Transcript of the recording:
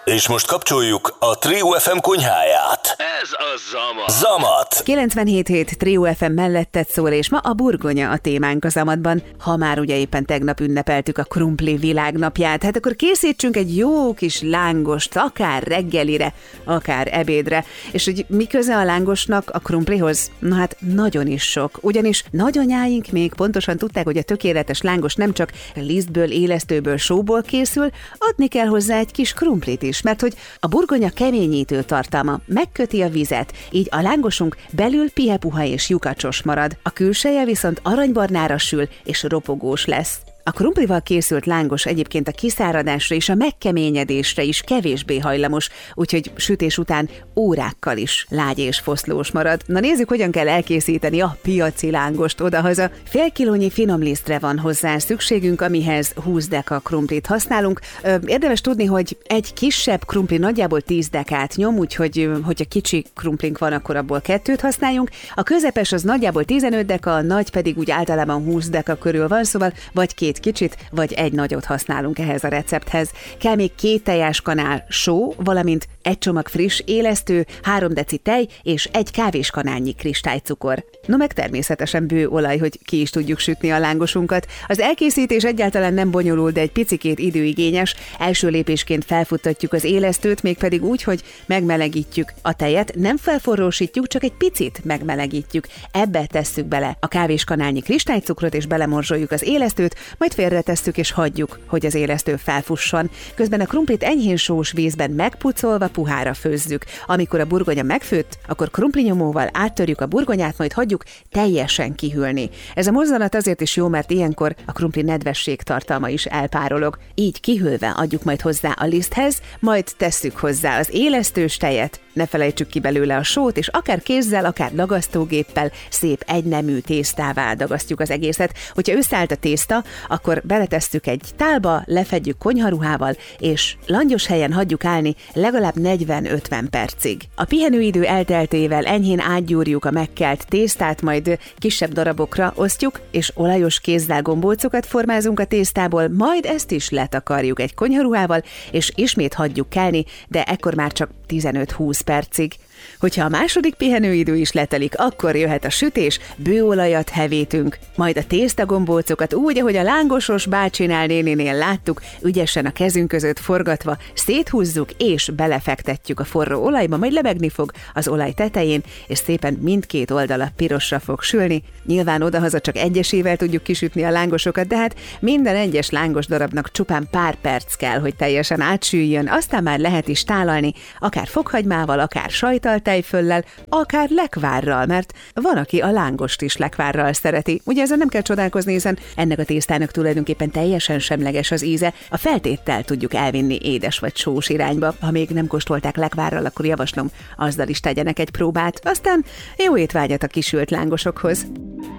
És most kapcsoljuk a Trio FM konyháját. Ez a Zamat. 97.7 Trio FM melletted szól, és ma a burgonya a témánk a Zamatban. Ha már ugye éppen tegnap ünnepeltük a krumpli világnapját, hát akkor készítsünk egy jó kis lángost, akár reggelire, akár ebédre. És hogy mi köze a lángosnak a krumplihoz? Na hát nagyon is sok. Ugyanis nagyanyáink még pontosan tudták, hogy a tökéletes lángos nem csak lisztből, élesztőből, sóból készül, adni kell hozzá egy kis krumplit is, mert hogy a burgonya keményítő tartalma megköti a vizet, így a lángosunk belül pihepuha és lyukacsos marad, a külseje viszont aranybarnára sül és ropogós lesz. A krumplival készült lángos egyébként a kiszáradásra és a megkeményedésre is kevésbé hajlamos, úgyhogy sütés után órákkal is lágy és foszlós marad. Na nézzük, hogyan kell elkészíteni a piaci lángost odahaza. Fél kilónyi finom lisztre van hozzá szükségünk, amihez 20 deka krumplit használunk. Érdemes tudni, hogy egy kisebb krumpli nagyjából 10 dekát nyom, úgyhogy hogyha kicsi krumplink van, akkor abból 2-t használjunk. A közepes az nagyjából 15 deka, a nagy pedig úgy általában 20 deka körül van, szóval vagy 2 kicsit, vagy egy nagyot használunk ehhez a recepthez. Kell még 2 tejáskanál só, valamint egy csomag friss élesztő, 3 deci tej és 1 kávéskanálnyi kristálycukor. No meg természetesen bőolaj, hogy ki is tudjuk sütni a lángosunkat. Az elkészítés egyáltalán nem bonyolult, de egy picikét időigényes. Első lépésként felfuttatjuk az élesztőt, mégpedig úgy, hogy megmelegítjük a tejet, nem felforrósítjuk, csak egy picit megmelegítjük. Ebbe tesszük bele a kávéskanálnyi kristálycukrot és belemorzsoljuk az élesztőt, majd félretesszük és hagyjuk, hogy az élesztő felfusson. Közben a krumplit enyhén sós vízben megpucolva puhára főzzük. Amikor a burgonya megfőtt, akkor krumplinyomóval áttörjük a burgonyát, majd hagyjuk teljesen kihűlni. Ez a mozzanat azért is jó, mert ilyenkor a krumpli nedvesség tartalma is elpárolog. Így kihűlve adjuk majd hozzá a liszthez, majd tesszük hozzá az élesztős tejet, ne felejtsük ki belőle a sót, és akár kézzel, akár dagasztógéppel szép egynemű tésztává dagasztjuk az egészet. Hogyha összeállt a tészta, akkor beletesszük egy tálba, lefedjük konyharuhával, és langyos helyen hagyjuk állni legalább 40-50 percig. A pihenőidő elteltével enyhén átgyúrjuk a megkelt tésztát, majd kisebb darabokra osztjuk, és olajos kézzel gombócokat formázunk a tésztából, majd ezt is letakarjuk egy konyharuhával, és ismét hagyjuk kelni, de ekkor már csak 15-20 percig. Hogyha a második pihenőidő is letelik, akkor jöhet a sütés, bőolajat hevítünk, majd a tésztagombócokat úgy, ahogy a lángosos bácsinál néninél láttuk, ügyesen a kezünk között forgatva, széthúzzuk és belefektetjük a forró olajba, majd lebegni fog az olaj tetején, és szépen mindkét oldala pirosra fog sülni. Nyilván odahaza csak egyesével tudjuk kisütni a lángosokat, de hát minden egyes lángos darabnak csupán pár perc kell, hogy teljesen átsüljön, aztán már lehet is tálalni, akár fokhagymával, akár sajttal, tejföllel, akár lekvárral, mert van, aki a lángost is lekvárral szereti. Ugye ezen nem kell csodálkozni, hiszen ennek a tésztának tulajdonképpen teljesen semleges az íze, a feltéttel tudjuk elvinni édes vagy sós irányba. Ha még nem kóstolták lekvárral, akkor javaslom, azzal is tegyenek egy próbát, aztán jó étvágyat a kisült lángosokhoz.